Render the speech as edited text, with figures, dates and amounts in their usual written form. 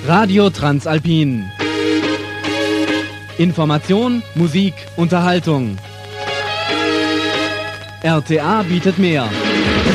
Radio Transalpin. Information, Musik, Unterhaltung. RTA bietet mehr.